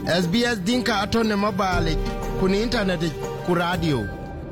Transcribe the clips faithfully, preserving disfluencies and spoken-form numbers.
S B S Dinka atone mabale kuni internet ku radio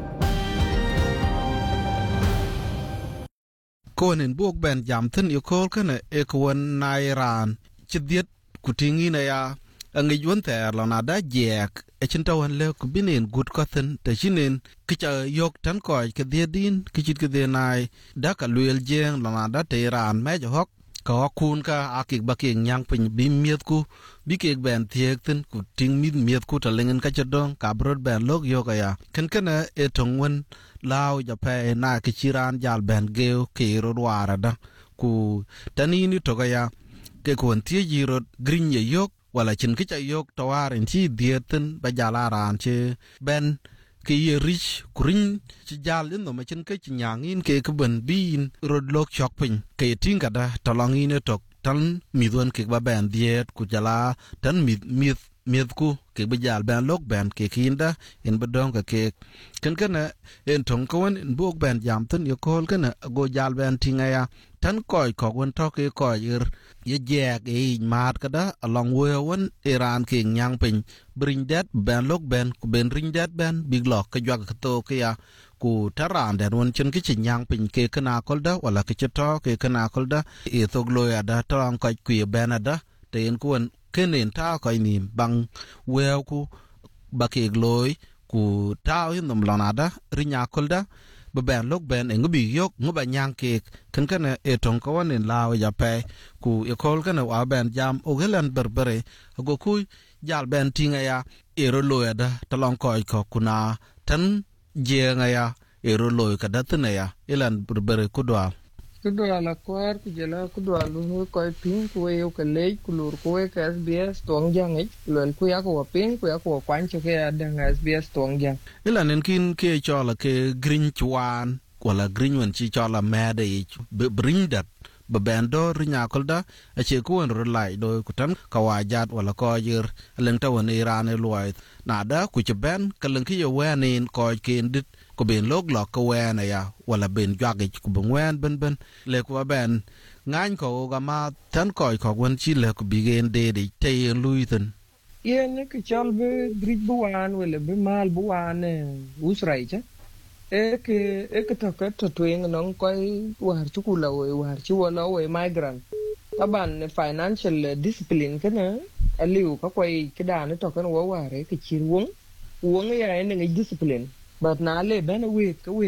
konen buok ben jam tin yo kol kana e kwon na Iran chidiet kutingi na ya angi yonte la na da jek e chinta wan le ku binin gut kothen te chinen kicha yok tan ko ke din kichit ke de nai da ka luel jeng la na da te Iran me jo hok ka kun ka akik baking nyang pin bi miet ku bi ke ben thiek tin ku ting mit miet ku ta lengen ka chadong ka brod ben lok yo ka ya ken ken e tongwen law ja pe na ki chiran jal ben geo ke ro wara da ku tani ni to ka ya ke kon tie jiro green ye yok wala chin ki cha yok tawarin chi dietin ba jala ran che ben ke ye rich kurin chi jal no ma chin ke nyang in ke ke ben bin rod lok chok pin ke tinga da talong in tok tan mi don ke ba ben diet ku jala tan mi mi miet ku ke ba jal ben lok ben ke kinda in ba dong ka ke ken ken en tong kon in buk ben jam tin yo kol ken go jal ben tinga ya tan koy ko won to ke ko ir ye jek e mat kada along we won Iran ke nyang pin bring that ben lok ben ku ben ring that ben big lok ka jwa ka to ke ya ku taran den won chen ke nyang pin ke kana kolda wala ke to ke kana kolda e to glo ya da to an ko ku ben ada te en ku kenen ta ko ni bang we ku ba ke gloy ku ta in nom lanada rinya kolda ba ben lok ben ngubi yok nguba nyang ke kan kan e ton ko wan law ya pe ku e kol kan wa ben jam o gelan berbere go ku jal ben tinga ya e ro loya da talon ko ko kuna tan je nga ya e ro loy ka da tna ya elan berbere ku dwa ku dwa la kwar ku jela ku dwa lu ko pin ku e ko le ku lur ku e ka S B S tong jang e lol ku ya ko pin ku ya ko kwan che ke da S B S tong jang elan en kin ke chola ke green chwan wala green wan chi chola mede bring that ba bendo rinya kolda a che ku en relai do ku tan ka wajat wala ko yir leng ta won Iran e loy na da ku che ben ka leng ki yo wanin ko ken dit ko ben log lok ko wana ya wala ben jwage ku ben wan ben ben le ku ben ngan ko ga ma tan ko ko won chi le ku bi gen de de te luiten ye ne ke chal be grij buwan wala be mal buwan usrai cha e ke e ke to ka to twen non ko war chu ku la we war chu wala we migrant taban financial discipline kana aliu ka ko ke da ne to kan wo ware ke chi won won ya ne discipline but na le ben we ka we